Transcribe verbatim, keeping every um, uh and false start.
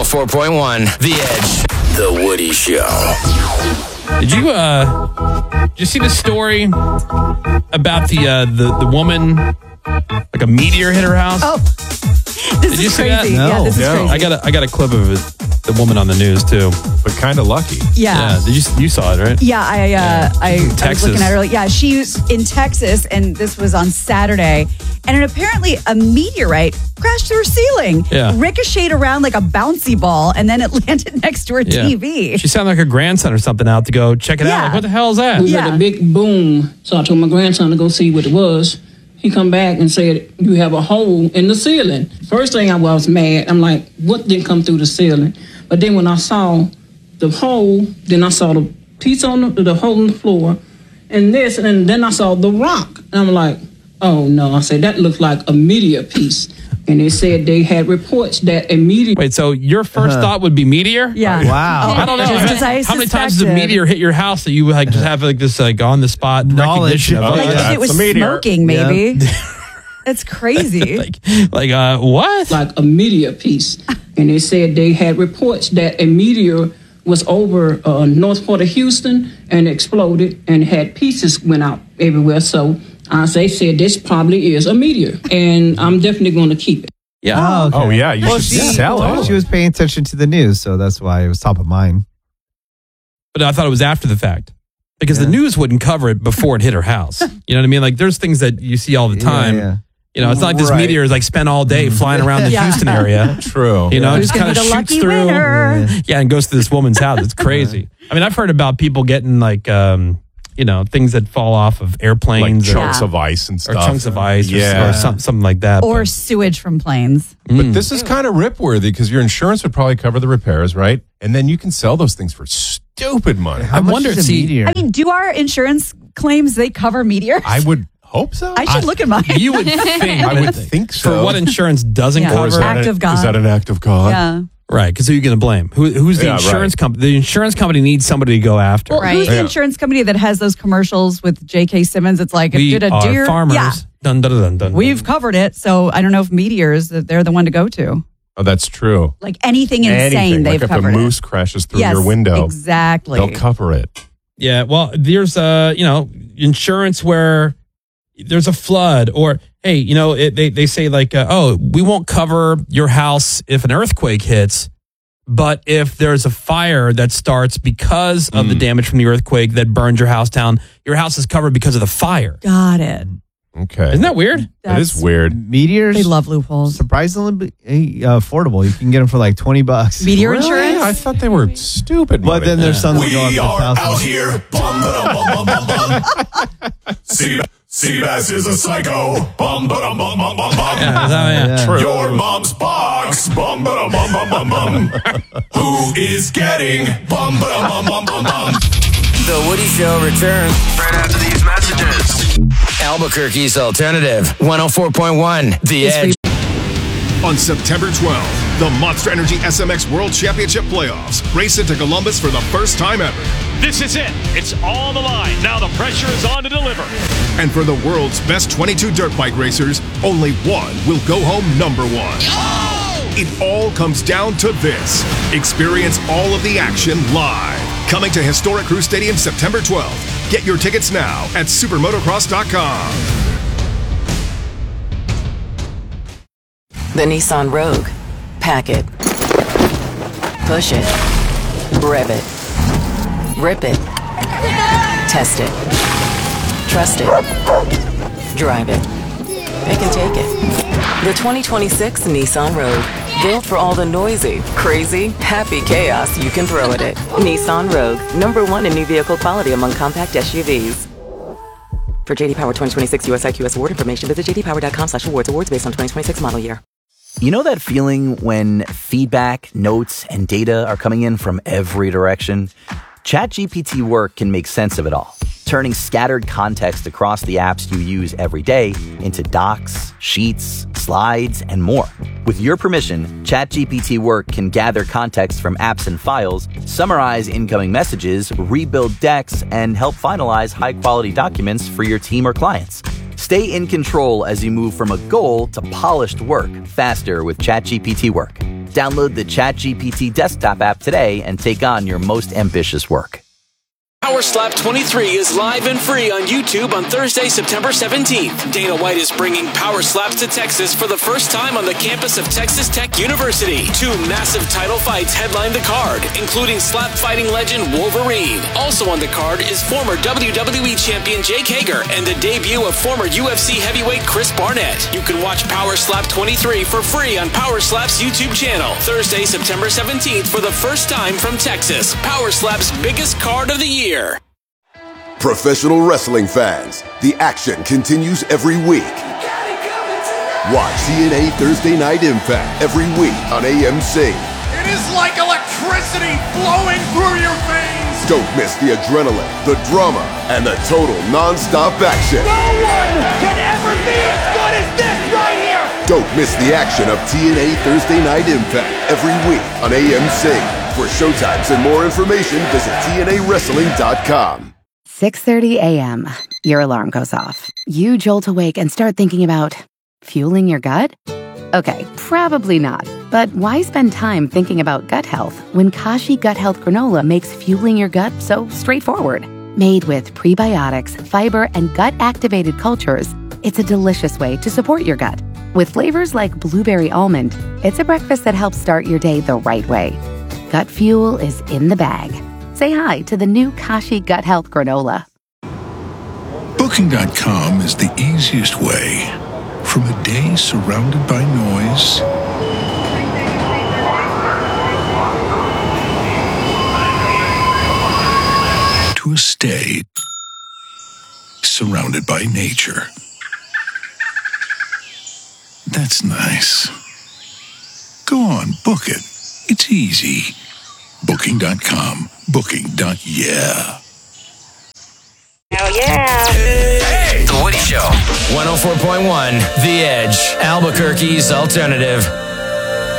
four point one, The Edge. The Woody Show. Did you uh did you see the story about the uh the, the woman, like a meteor hit her house? Oh, this Did is you see crazy. that? Yeah, No. this is No. crazy. I got a I got a clip of it, the woman on the news too. But kind of lucky. yeah. Yeah, did you you saw it, right? Yeah, I uh, I, I was Texas. looking at her. Yeah, she's in Texas, and this was on Saturday. And apparently, a meteorite crashed through her ceiling, Yeah. ricocheted around like a bouncy ball, and then it landed next to her Yeah. T V. She sounded like her grandson or something out to go check it out. Yeah. Like, what the hell is that? We Yeah. heard a big boom, so I told my grandson to go see what it was. He come back and said, you have a hole in the ceiling. First thing I was mad. I'm like, what didn't come through the ceiling? But then when I saw the hole, then I saw the piece on the, the hole in the floor, and this, and then I saw the rock. And I'm like, oh no. I said, that looks like a meteor piece. And they said they had reports that a meteor... Wait, so your 1st thought would be meteor? Yeah. Wow. I don't know. Just How, as I how many times does a suspected. meteor hit your house that you like just have like this like on the spot Knowledge. recognition of Oh, it? Like yeah. if it was It's a meteor. smoking, maybe. It's crazy. like like uh what? like a meteor piece. And they said they had reports that a meteor was over uh, north part of Houston and exploded and had pieces went out everywhere. So uh, they said this probably is a meteor, and I'm definitely going to keep it. Yeah. Oh, okay. Oh, yeah. You Well, should she, sell well, it. she was paying attention to the news, so that's why it was top of mind. But I thought it was after the fact. Because Yeah. the news wouldn't cover it before it hit her house. You know what I mean? Like there's things that you see all the time. Yeah, yeah. You know, it's not like this Right. meteor is like spent all day flying around the Yeah. Houston area. True. You know, it Who's just gonna kind of be the shoots lucky through. winner? Yeah, and goes to this woman's house. It's crazy. I mean, I've heard about people getting like, um, you know, things that fall off of Like airplanes chunks Yeah. of ice and or, stuff. or chunks of ice or, Yeah. or some, something like that. Or But- sewage from planes. But this is kind of rip-worthy because your insurance would probably cover the repairs, right? And then you can sell those things for stupid money. How I much wonder- is a see, meteor? I mean, do our insurance claims they cover meteors? I would hope so. I should look at mine. you would think. I would that think so. For what insurance doesn't Yeah. Or is cover. that, Act an- of God. is that an act of God? Yeah. Right, because who are you going to blame? Who, who's the Yeah, insurance right. company? The insurance company needs somebody to go after. Well, Right. who's the Yeah. insurance company that has those commercials with J K. Simmons? It's like, if we did a are deer, farmers. yeah, Dun, dun, dun, dun, dun. we've covered it. So I don't know if meteors, that they're the one to go to. Oh, that's true. Like anything insane, Anything. they've Like if a covered moose it. crashes through Yes, your window, exactly. they'll cover it. Yeah, well, there's uh, you know, insurance where there's a flood, or hey, you know, it, they they say like, uh, oh, we won't cover your house if an earthquake hits, but if there's a fire that starts because of the damage from the earthquake that burned your house down, your house is covered because of the fire. Got it. Okay. Isn't that weird? That is That's- weird. Meteors, They love loopholes. surprisingly uh, affordable. You can get them for like twenty bucks. Meteor Really? insurance? I thought they were stupid. But money. then there's some that go up We to are out thousands. here. Bum, ba-dum, bum, bum, bum, bum. Sea- Seabass is a psycho. Bum, ba-dum, bum, bum, bum, bum. Yeah, is that- yeah. Yeah. True. Your mom's box. Bum, ba-dum, bum, bum, bum, bum. Who is getting bum, ba-dum, bum, bum, bum, bum. The Woody Show returns Right after these messages. Albuquerque's alternative. one oh four point one, The This Edge. On September twelfth, the Monster Energy S M X World Championship Playoffs race into Columbus for the first time ever. This is it. It's all the line. Now the pressure is on to deliver. And for the world's best twenty-two dirt bike racers, only one will go home number one. It all comes down to this. Experience all of the action live. Coming to Historic Crew Stadium September twelfth. Get your tickets now at supermotocross dot com. The Nissan Rogue. Pack it. Push it. Rev it. Rip it. Test it. Trust it. Drive it. Pick and take it. The twenty twenty-six Nissan Rogue. Built for all the noisy, crazy, happy chaos you can throw at it. Nissan Rogue. Number one in new vehicle quality among compact S U Vs. For J D Power twenty twenty-six U S I Q S award information, visit j d power dot com slash awards. Awards based on twenty twenty-six model year. You know that feeling when feedback, notes, and data are coming in from every direction? ChatGPT Work can make sense of it all, turning scattered context across the apps you use every day into docs, sheets, slides, and more. With your permission, ChatGPT Work can gather context from apps and files, summarize incoming messages, rebuild decks, and help finalize high-quality documents for your team or clients. Stay in control as you move from a goal to polished work faster with ChatGPT Work. Download the ChatGPT desktop app today and take on your most ambitious work. Power Slap twenty-three is live and free on YouTube on Thursday, September seventeenth. Dana White is bringing Power Slaps to Texas for the first time on the campus of Texas Tech University. Two massive title fights headline the card, including slap fighting legend Wolverine. Also on the card is former W W E champion Jake Hager and the debut of former U F C heavyweight Chris Barnett. You can watch Power Slap twenty-three for free on Power Slap's YouTube channel. Thursday, September seventeenth for the first time from Texas. Power Slap's biggest card of the year. Professional wrestling fans, the action continues every week. Watch T N A Thursday Night Impact every week on A M C. It is like electricity flowing through your veins. Don't miss the adrenaline, the drama, and the total non-stop action. No one can ever be as good as this right here. Don't miss the action of T N A Thursday Night Impact every week on A M C. For showtimes and more information, visit T N A wrestling dot com. six thirty a.m. Your alarm goes off. You jolt awake and start thinking about fueling your gut? Okay, probably not. But why spend time thinking about gut health when Kashi Gut Health Granola makes fueling your gut so straightforward? Made with prebiotics, fiber, and gut-activated cultures, it's a delicious way to support your gut. With flavors like blueberry almond, it's a breakfast that helps start your day the right way. Gut fuel is in the bag. Say hi to the new Kashi Gut Health Granola. Booking dot com is the easiest way from a day surrounded by noise to a stay surrounded by nature. That's nice. Go on, book it. It's easy. Booking dot com. Booking. Yeah. Hell yeah. Hey. The Woody Show. one oh four point one The Edge. Albuquerque's alternative.